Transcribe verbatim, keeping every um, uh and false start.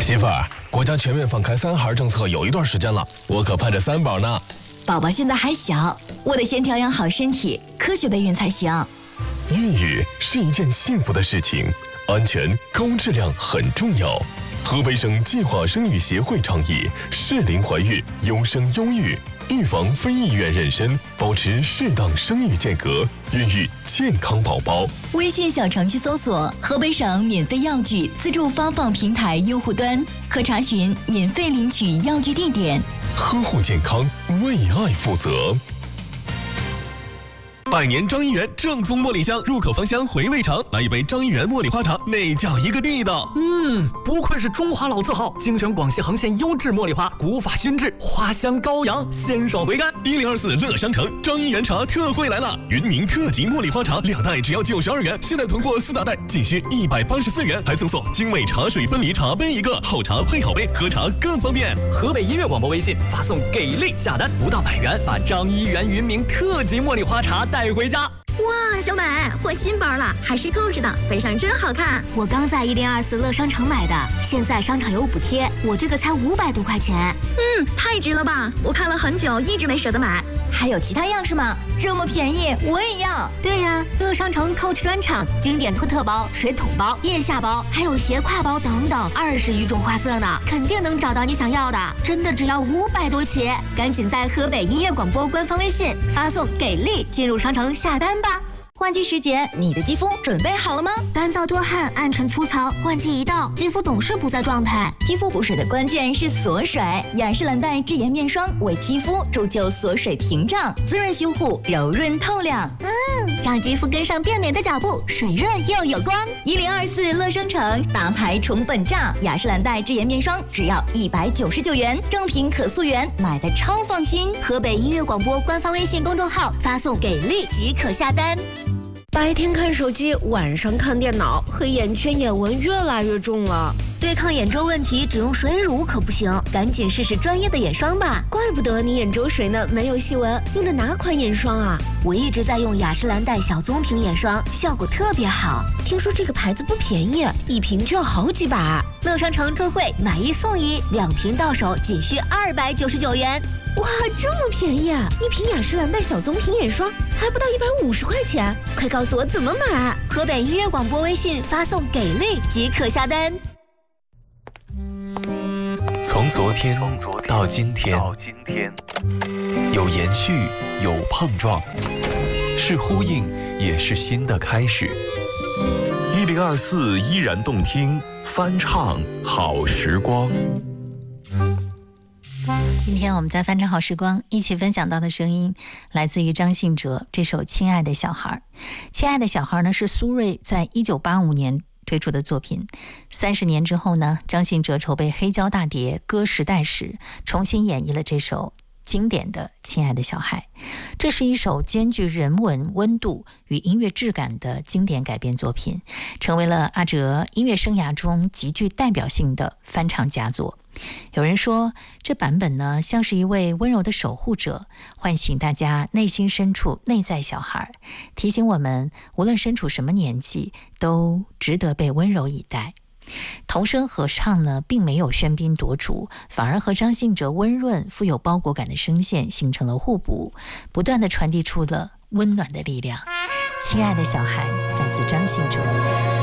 媳妇儿，国家全面放开三孩政策有一段时间了，我可盼着三宝呢。 宝宝现在还小，我得先调养好身体，科学备孕才行。 孕育是一件幸福的事情，安全高质量很重要。河北省计划生育协会倡议适龄怀孕，优生优育，预防非意愿妊娠，保持适当生育间隔，孕育健康宝宝。 微信小程序搜索河北省免费药具自助发放平台用户端，可查询免费领取药具地点。 呵护健康，为爱负责。百年张一元正宗茉莉香，入口芳香，回味长。来一杯张一元茉莉花茶，那叫一个地道。 嗯，不愧是中华老字号，精选广西恒县优质茉莉花，古法熏制，花香高扬，鲜爽回甘。 一零二四乐商城张一元茶特惠来了，云宁特级茉莉花茶两袋只要九十二元，现在囤货四大袋仅需一百八十四元，还赠送精美茶水分离茶杯一个，好茶配好杯，喝茶更方便。 河北音乐广播微信发送给力下单，不到百元，把张一元云明特级茉莉花茶带回家。 哇，小美，换新包了，还是扣子的，背上真好看。 我刚在一零二四乐商城买的，现在商场有补贴，我这个才五百多块钱。 嗯，太值了吧！我看了很久，一直没舍得买。 还有其他样式吗？这么便宜，我也要。 对呀、啊，乐商城 Coach 专场，经典托特包、水桶包、腋下包，还有斜挎包等等，二十余种花色呢，肯定能找到你想要的。真的只要五百多起，赶紧在河北音乐广播官方微信发送给力，进入商城下单吧。 换季时节，你的肌肤准备好了吗？ 干燥多汗、暗沉粗糙，换季一到，肌肤总是不在状态。 肌肤补水的关键是锁水，雅诗兰黛智妍面霜为肌肤铸就锁水屏障，滋润修护，柔润透亮。 嗯，让肌肤跟上变美的脚步，水润又有光。 一零二四乐商城大牌宠本价，雅诗兰黛智妍面霜只要一百九十九元，正品可溯源，买的超放心。 河北音乐广播官方微信公众号发送给力即可下单。 白天看手机，晚上看电脑，黑眼圈眼纹越来越重了。 对抗眼周问题，只用水乳可不行，赶紧试试专业的眼霜吧。 怪不得你眼周水呢没有细纹，用的哪款眼霜啊？ 我一直在用雅诗兰黛小棕瓶眼霜，效果特别好。 听说这个牌子不便宜，一瓶就要好几百。 乐商城特惠，买一送一，两瓶到手仅需二百九十九元。 哇，这么便宜啊！一瓶雅诗兰黛小棕瓶眼霜还不到一百五十块钱，快告诉我怎么买！ 河北音乐广播微信发送给力即可下单。 从昨天到今天，有延续，有碰撞，是呼应，也是新的开始。 一零二四依然动听，翻唱好时光。 今天我们在翻唱好时光一起分享到的声音来自于张信哲这首《亲爱的小孩》。亲爱的小孩呢，是苏芮在一九八五年推出的作品。三十年之后呢，张信哲筹备黑胶大碟《歌时代》时，重新演绎了这首经典的《亲爱的小孩》。这是一首兼具人文温度与音乐质感的经典改编作品，成为了阿哲音乐生涯中极具代表性的翻唱佳作。有人说，这版本呢，像是一位温柔的守护者，唤醒大家内心深处内在小孩，提醒我们无论身处什么年纪，都值得被温柔以待。童声合唱呢，并没有喧宾夺主，反而和张信哲温润富有包裹感的声线形成了互补，不断地传递出了温暖的力量。亲爱的小孩，来自张信哲。